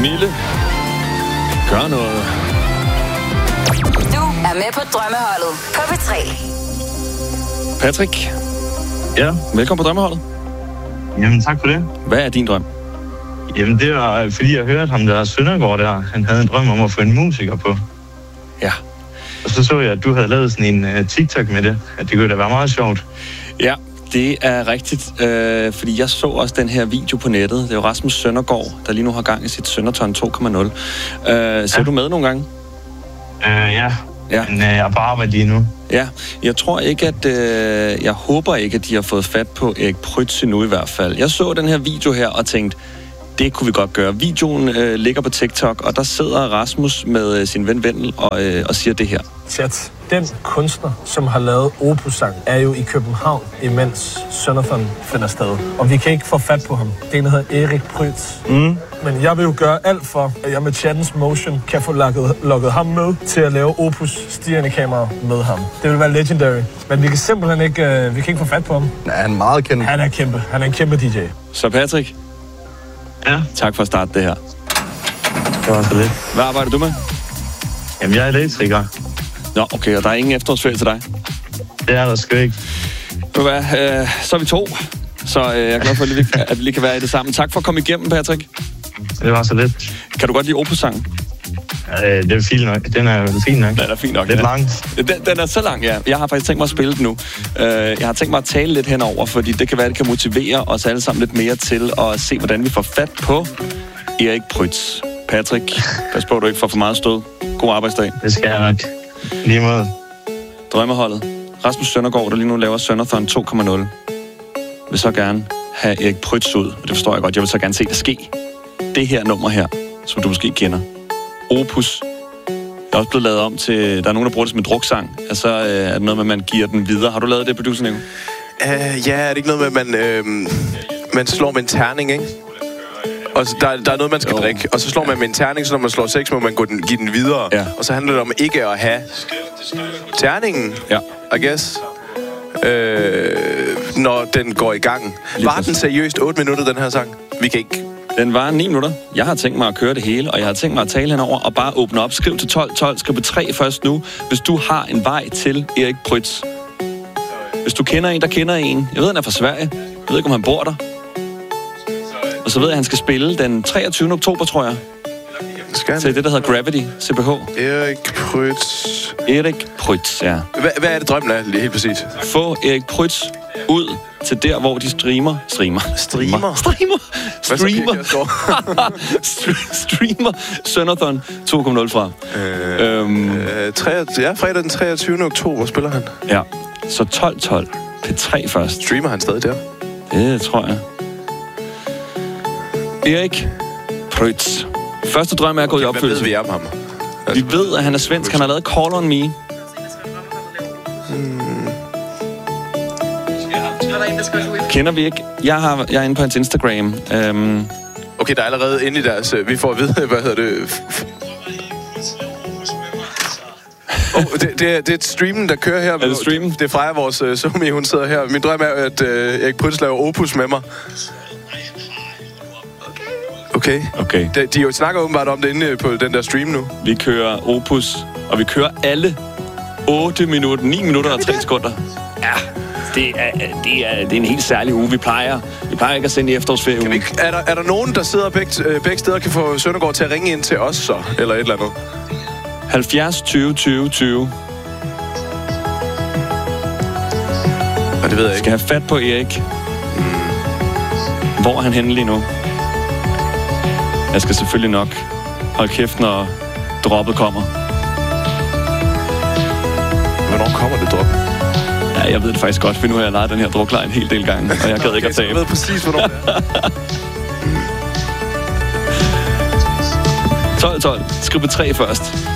Mille, gør noget. Du er med på Drømmeholdet på P3. Patrick. Ja. Velkommen på Drømmeholdet. Jamen, tak for det. Hvad er din drøm? Jamen, det var, fordi jeg hørte ham der Søndergaard der. Han havde en drøm om at få en musiker på. Ja. Og så jeg, at du havde lavet sådan en TikTok med det. At det kunne da være meget sjovt. Ja, det er rigtigt. Fordi jeg så også den her video på nettet. Det er jo Rasmus Søndergaard, der lige nu har gang i sit Sønderton 2.0. Ser du med nogle gange? Ja. Men jeg er bare arbejdet lige nu. Ja, jeg tror ikke, at... jeg håber ikke, at de har fået fat på Erik Prytz endnu i hvert fald. Jeg så den her video her og tænkte, det kunne vi godt gøre. Videoen ligger på TikTok, og der sidder Rasmus med sin ven Vendel og siger det her. Chat. Den kunstner, som har lavet Opus-sang, er jo i København, imens Sønderton finder sted. Og vi kan ikke få fat på ham. Det er en, der hedder Erik Prytz. Men jeg vil jo gøre alt for, at jeg med chattens motion kan få lukket ham med til at lave Opus-stigende kamera med ham. Det vil være legendary. Men vi kan simpelthen ikke, vi kan ikke få fat på ham. Ja, han er meget kendt. Han er kæmpe. Han er en kæmpe DJ. Så Patrick, tak for at starte det her. Det var så lidt. Hvad arbejder du med? Jamen, jeg er elektriker. Nå, okay, og der er ingen efterårsferie til dig? Det er der sgu ikke. Så er vi to. Så jeg er glad for, at vi lige kan være i det sammen. Tak for at komme igennem, Patrick. Det var så lidt. Kan du godt lide Opus-sangen? Det er fint nok. Den er fin nok. Den er fint nok. Lidt langt. Den er så lang, ja. Jeg har faktisk tænkt mig at spille den nu. Jeg har tænkt mig at tale lidt henover, fordi det kan være, det kan motivere os alle sammen lidt mere til at se, hvordan vi får fat på Erik Prytz. Patrick, pas på, at du ikke får for meget stød. God arbejdsdag. Det skal jeg nok. Lige måde. Drømmeholdet. Rasmus Søndergaard, der lige nu laver Sønderton 2.0, vil så gerne have Erik Prytz ud. Og det forstår jeg godt. Jeg vil så gerne se det ske. Det her nummer her, som du måske kender. Opus. Det er også blevet lavet om til... Der er nogen, der bruger det som en druksang. Altså er det noget med, at man giver den videre. Har du lavet det, producer Nico? Ja, er det ikke noget med, at man slår med en terning, ikke? Og der er noget, man skal drikke. Og så slår man med en terning, så når man slår 6, må man give den videre. Ja. Og så handler det om ikke at have terningen, I guess. Når den går i gang. Var den seriøst 8 minutter, den her sang? Vi kan ikke... Den var 9 minutter. Jeg har tænkt mig at køre det hele, og jeg har tænkt mig at tale henover og bare åbne op. Skriv til 1212, skriv på 3 først nu, hvis du har en vej til Erik Prytz. Hvis du kender en, der kender en. Jeg ved, han er fra Sverige. Jeg ved ikke, om han bor der. Og så ved jeg, at han skal spille den 23. oktober, tror jeg. Til det, der hedder Gravity, CPH. Erik Prytz. Erik Prytz, ja. Hvad er det, drømmen er, helt præcis? Få Erik Prytz ud til der, hvor de streamer Sønderton 2.0 fra. Fredag den 23. oktober spiller han. Ja, så 12.12 P3 først. Streamer han stadig der? Det tror jeg. Erik Prytz. Første drøm er gået i opfyldelse. Hvad ved vi om ham? Vi ved, at han er svensk. Han har lavet Call on Me. Kender vi ikke? Jeg er inde på hans Instagram. Okay, der er allerede inde i deres... Vi får at vide, hvad hedder det... Det er et streamen, der kører her. Er det streamen? Det er Freja, vores somi, hun sidder her. Min drøm er, at Erik Prytz laver Opus med mig. Okay. De jo snakker åbenbart om det inde på den der stream nu. Vi kører Opus, og vi kører alle 9 minutter og 3 sekunder. Ja, det er en helt særlig uge. Vi plejer ikke at sende i efterårsferie. Er der nogen, der sidder begge steder, kan få Søndergaard til at ringe ind til os så? Eller et eller andet? 70 20 20 20. Og det ved jeg ikke. Skal have fat på Erik. Hvor er han henne lige nu? Jeg skal selvfølgelig nok holde kæft, når droppet kommer. Hvornår kommer det drop? Ja, jeg ved det faktisk godt, for nu har jeg lejet den her druklejr en hel del gange, og jeg gad ikke at tabe. Jeg ved præcis, hvornår det er. 12. Skriv på 3 først.